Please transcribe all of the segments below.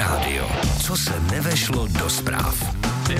rádio. Co se nevešlo do zpráv.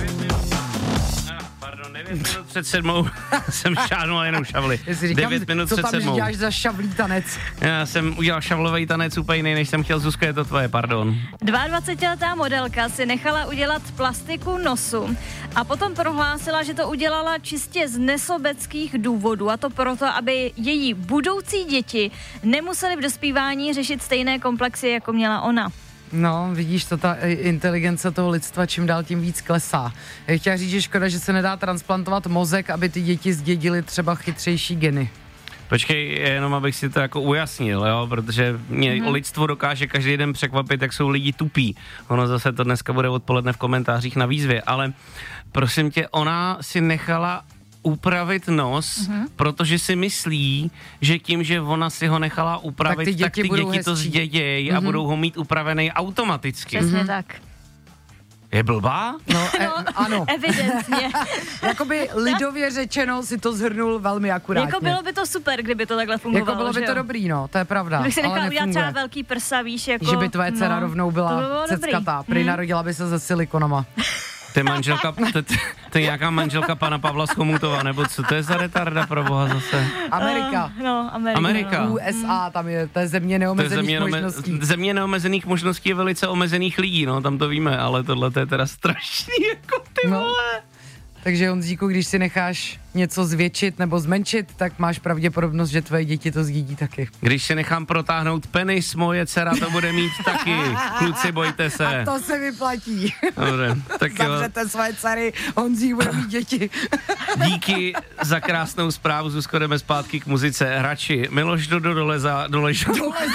9 minut před 7 jsem šáhnul jenom šavly. 9 minut co před tam 7. děláš za šavlý tanec? Já jsem udělal šavlový tanec úplně jiný, než jsem chtěl. Zuzka, je to tvoje, pardon. 22letá modelka si nechala udělat plastiku nosu a potom prohlásila, že to udělala čistě z nesobeckých důvodů, a to proto, aby její budoucí děti nemusely v dospívání řešit stejné komplexy, jako měla ona. No, vidíš to, ta inteligence toho lidstva čím dál tím víc klesá. Já chtěla říct, že škoda, že se nedá transplantovat mozek, aby ty děti zdědily třeba chytřejší geny. Počkej, jenom abych si to jako ujasnil, jo, protože mě lidstvo dokáže každý den překvapit, jak jsou lidi tupí. Ono zase to dneska bude odpoledne v komentářích na výzvě, ale prosím tě, ona si nechala upravit nos, protože si myslí, že tím, že ona si ho nechala upravit, tak ty děti to zdědějí a budou ho mít upravený automaticky. Přesně tak. Je blbá? No, ano. Evidentně. Jakoby lidově řečeno si to zhrnul velmi akurátně. Jako bylo by to super, kdyby to takhle fungovalo. Jako bylo by to dobrý, no, to je pravda. Kdybych si nechala ale udělat nefunguje. třeba velký prsa, víš, jako... Že by tvoje dcera rovnou byla ceckatá. Prý narodila by se se silikonama. To je manželka, to je nějaká manželka pana Pavla Schomutova, nebo co to je za retarda pro boha zase? Amerika. Amerika. USA, tam je, to je země neomezených možností. Země neomezených možností je velice omezených lidí, no, tam to víme, ale tohle to je teda strašný, jako ty vole. Takže Honzíku, když si necháš něco zvětšit nebo zmenšit, tak máš pravděpodobnost, že tvoje děti to zdědí taky. Když si nechám protáhnout penis, moje dcera to bude mít taky. Kluci, bojte se. A to se vyplatí. Dobre, tak jo. Zavřete svoje dcery, Honzík bude mít děti. Díky za krásnou zprávu, Zuzko, jdeme zpátky k muzice. Hrači, Miloš dolez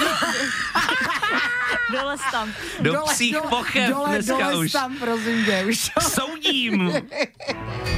tam. Do psích pochev dneska dolez už. Tam, prosím tě, už. Soudím.